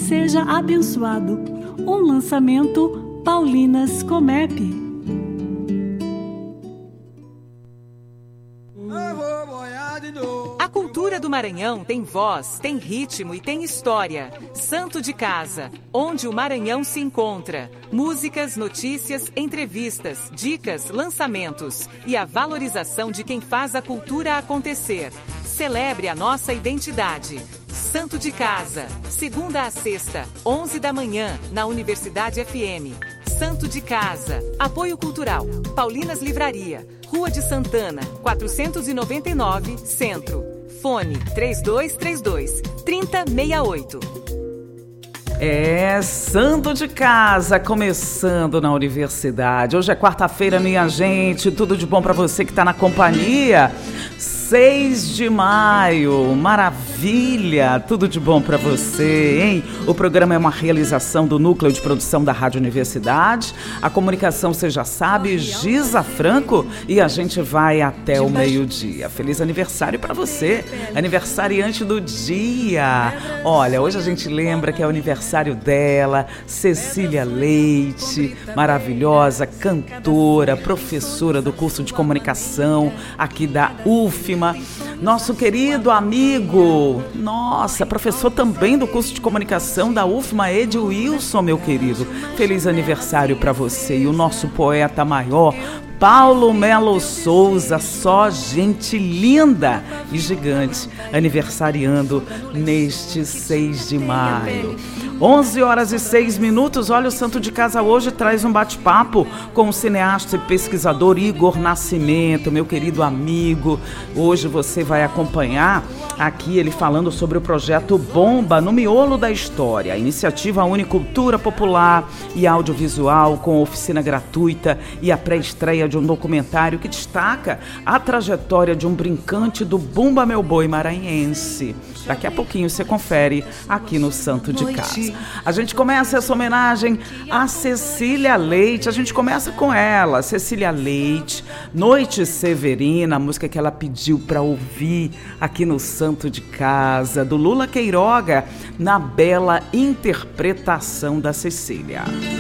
seja abençoado. Um lançamento Paulinas Comep. A cultura do Maranhão tem voz, tem ritmo e tem história. Santo de Casa, onde o Maranhão se encontra. Músicas, notícias, entrevistas, dicas, lançamentos e a valorização de quem faz a cultura acontecer. Celebre a nossa identidade. Santo de Casa, segunda a sexta, 11 da manhã, na Universidade FM. Santo de Casa. Apoio Cultural. Paulinas Livraria. Rua de Santana, 499, Centro. Fone 3232-3068. Santo de Casa, começando na universidade. Hoje é quarta-feira, minha gente. Tudo de bom para você que está na companhia. 6 de maio, maravilha, tudo de bom para você, hein? O programa é uma realização do Núcleo de Produção da Rádio Universidade. A comunicação, você já sabe, Giza Franco, e a gente vai até o meio-dia. Feliz aniversário para você, aniversariante do dia. Olha, hoje a gente lembra que é o aniversário dela, Cecília Leite, maravilhosa, cantora, professora do curso de comunicação aqui da UFMA. Nosso querido amigo, professor também do curso de comunicação da UFMA, Edilson, meu querido. Feliz aniversário para você. E o nosso poeta maior, Paulo Melo Souza, só gente linda e gigante, aniversariando neste 6 de maio. 11h06. Olha, o Santo de Casa hoje traz um bate-papo com o cineasta e pesquisador Igor Nascimento, meu querido amigo. Hoje você vai acompanhar aqui ele falando sobre o projeto Bomba no Miolo da História, a iniciativa Unicultura Popular e Audiovisual com oficina gratuita e a pré-estreia de um documentário que destaca a trajetória de um brincante do Bumba Meu Boi maranhense. Daqui a pouquinho você confere aqui no Santo de Casa. A gente começa essa homenagem a Cecília Leite. A gente começa com ela, Cecília Leite, Noite Severina, a música que ela pediu para ouvir aqui no Santo de Casa, do Lula Queiroga, na bela interpretação da Cecília.